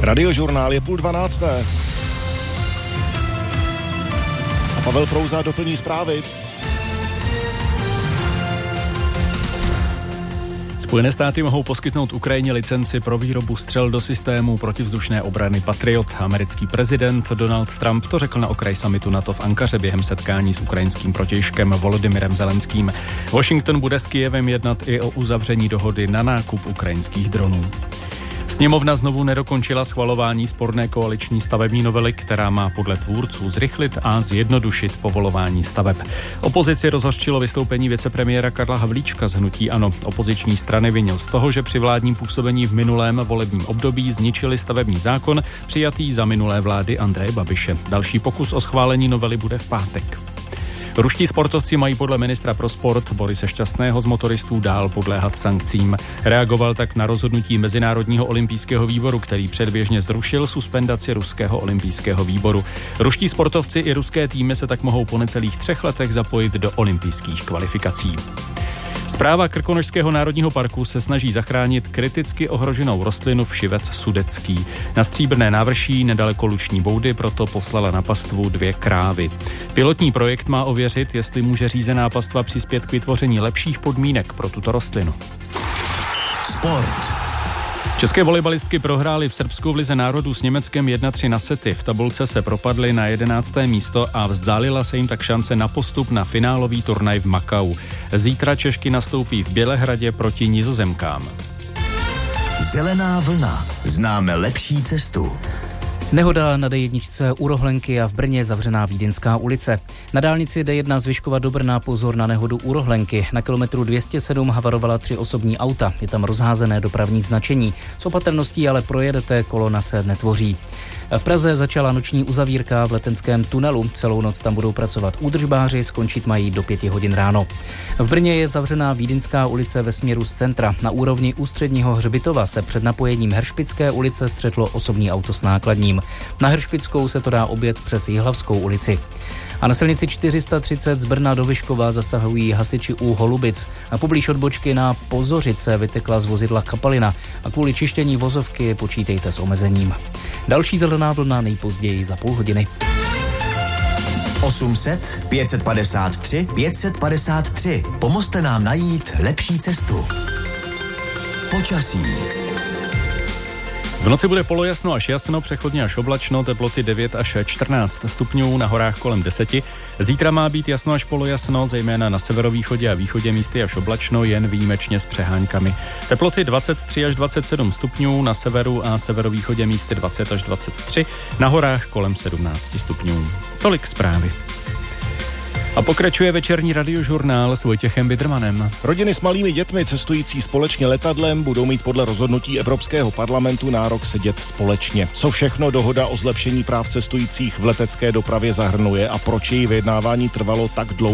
Radiožurnál je 11:30. A Pavel Prouza doplní zprávy. Spojené státy mohou poskytnout Ukrajině licenci pro výrobu střel do systému protivzdušné obrany Patriot. Americký prezident Donald Trump to řekl na okraji summitu NATO v Ankaře během setkání s ukrajinským protějškem Volodymyrem Zelenským. Washington bude s Kyjevem jednat i o uzavření dohody na nákup ukrajinských dronů. Sněmovna znovu nedokončila schvalování sporné koaliční stavební novely, která má podle tvůrců zrychlit a zjednodušit povolování staveb. Opozici rozhořčilo vystoupení vicepremiéra Karla Havlíčka z hnutí ANO. Opoziční strany vinil z toho, že při vládním působení v minulém volebním období zničili stavební zákon přijatý za minulé vlády Andreje Babiše. Další pokus o schválení novely bude v pátek. Ruští sportovci mají podle ministra pro sport Borise Šťastného z motoristů dál podléhat sankcím. Reagoval tak na rozhodnutí Mezinárodního olympijského výboru, který předběžně zrušil suspendaci Ruského olympijského výboru. Ruští sportovci i ruské týmy se tak mohou po necelých 3 letech zapojit do olympijských kvalifikací. Správa Krkonošského národního parku se snaží zachránit kriticky ohroženou rostlinu všivec sudecký. Na Stříbrné návrší nedaleko Luční Boudy proto poslala na pastvu 2 krávy. Pilotní projekt má ověřit, jestli může řízená pastva přispět k vytvoření lepších podmínek pro tuto rostlinu. Sport. České volejbalistky prohrály v Srbsku v Lize národů s Německem 1-3 na sety. V tabulce se propadly na 11. místo a vzdálila se jim tak šance na postup na finálový turnaj v Makau. Zítra Češky nastoupí v Bělehradě proti Nizozemkám. Zelená vlna. Známe lepší cestu. Nehoda na D1 u Rohlenky a v Brně zavřená Vídeňská ulice. Na dálnici D1 z Vyškova do Brna pozor na nehodu u Rohlenky. Na kilometru 207 havarovala 3 osobní auta. Je tam rozházené dopravní značení. S opatrností ale projedete, kolona se netvoří. V Praze začala noční uzavírka v Letenském tunelu. Celou noc tam budou pracovat údržbáři, skončit mají do 5 hodin ráno. V Brně je zavřená Vídeňská ulice ve směru z centra. Na úrovni Ústředního hřbitova se před napojením Heršpické ulice střetlo osobní auto s nákladním. Na Heršpickou se to dá objet přes Jihlavskou ulici. A na silnici 430 z Brna do Vyškova zasahují hasiči u Holubic. A poblíž odbočky na Pozořice vytekla z vozidla kapalina a kvůli čištění vozovky počítejte s omezením. Další zelená vlna nejpozději za půl hodiny. 800 553 553. Pomozte nám najít lepší cestu. Počasí. V noci bude polojasno až jasno, přechodně až oblačno, teploty 9 až 14 stupňů, na horách kolem 10. Zítra má být jasno až polojasno, zejména na severovýchodě a východě místy až oblačno, jen výjimečně s přeháňkami. Teploty 23 až 27 stupňů, na severu a severovýchodě místy 20 až 23, na horách kolem 17 stupňů. Tolik zprávy. A pokračuje večerní radiožurnál s Vojtěchem Bidrmanem. Rodiny s malými dětmi cestující společně letadlem budou mít podle rozhodnutí Evropského parlamentu nárok sedět společně. Co všechno dohoda o zlepšení práv cestujících v letecké dopravě zahrnuje a proč její vyjednávání trvalo tak dlouho?